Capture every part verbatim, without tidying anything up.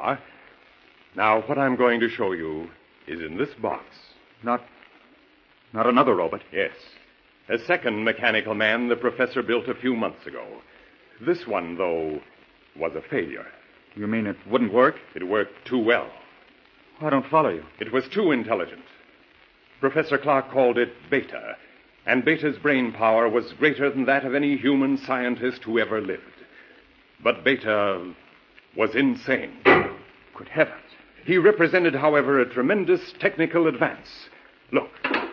are. Now, what I'm going to show you is in this box. Not... not another robot? Yes. A second mechanical man the professor built a few months ago. This one, though, was a failure. You mean it wouldn't work? It worked too well. I don't follow you. It was too intelligent. Professor Clark called it Beta, and Beta's brain power was greater than that of any human scientist who ever lived. But Beta was insane. Good heavens. He represented, however, a tremendous technical advance. Look.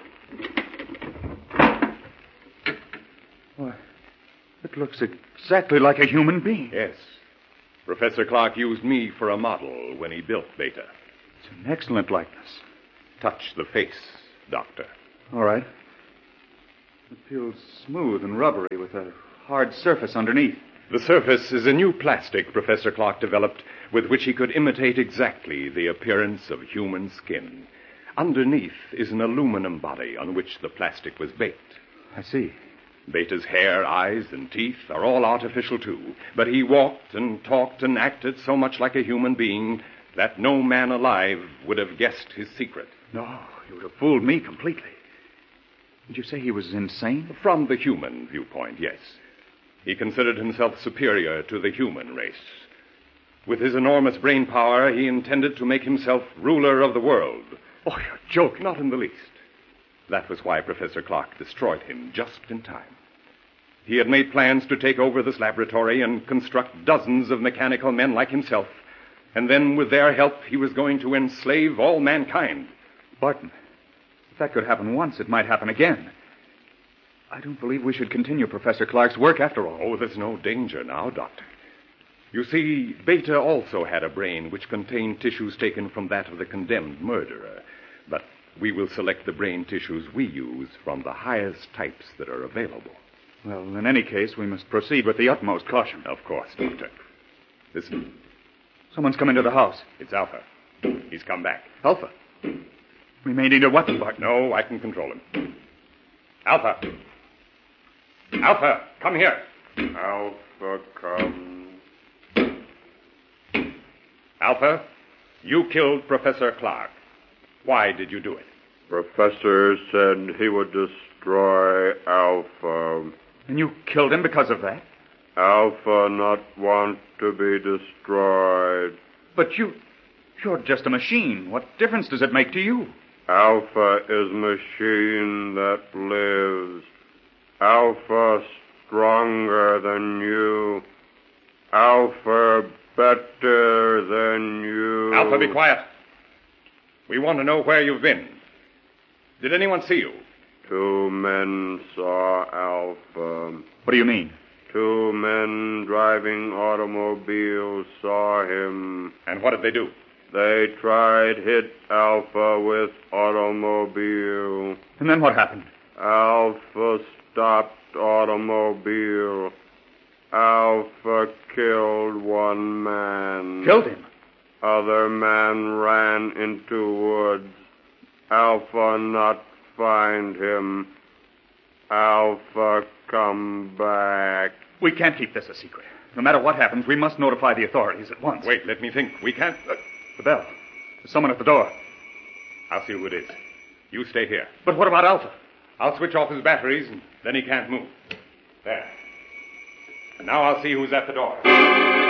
Why, it looks exactly like a human being. Yes. Professor Clark used me for a model when he built Beta. It's an excellent likeness. Touch the face, Doctor. All right. It feels smooth and rubbery with a hard surface underneath. The surface is a new plastic Professor Clark developed with which he could imitate exactly the appearance of human skin. Underneath is an aluminum body on which the plastic was baked. I see. Beta's hair, eyes, and teeth are all artificial, too. But he walked and talked and acted so much like a human being that no man alive would have guessed his secret. No, you would have fooled me completely. Did you say he was insane? From the human viewpoint, yes. He considered himself superior to the human race. With his enormous brain power, he intended to make himself ruler of the world. Oh, you're joking. Not in the least. That was why Professor Clark destroyed him just in time. He had made plans to take over this laboratory and construct dozens of mechanical men like himself. And then, with their help, he was going to enslave all mankind. Barton, if that could happen once, it might happen again. I don't believe we should continue Professor Clark's work after all. Oh, there's no danger now, Doctor. You see, Beta also had a brain which contained tissues taken from that of the condemned murderer. But we will select the brain tissues we use from the highest types that are available. Well, in any case, we must proceed with the utmost caution. Of course, Doctor. Listen. Someone's come into the house. It's Alpha. He's come back. Alpha? We may need a weapon, Barton. No, I can control him. Alpha! Alpha, come here. Alpha comes. Alpha, you killed Professor Clark. Why did you do it? Professor said he would destroy Alpha. And you killed him because of that? Alpha not want to be destroyed. But you... you're just a machine. What difference does it make to you? Alpha is machine that lives. Alpha stronger than you. Alpha better than you. Alpha, be quiet. We want to know where you've been. Did anyone see you? Two men saw Alpha. What do you mean? Two men driving automobiles saw him. And what did they do? They tried hit Alpha with automobile. And then what happened? Alpha stopped automobile. Alpha killed one man. Killed him? Other man ran into woods. Alpha not find him. Alpha come back. We can't keep this a secret. No matter what happens, we must notify the authorities at once. Wait, let me think. We can't... Uh, the bell. There's someone at the door. I'll see who it is. You stay here. But what about Alpha? I'll switch off his batteries, and then he can't move. There. And now I'll see who's at the door.